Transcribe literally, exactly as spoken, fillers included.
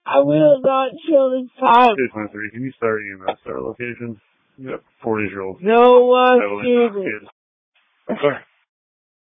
I will not kill this time. Day twenty-three, can you start E M S at our location? We got forty-year-old. No one kid. kid.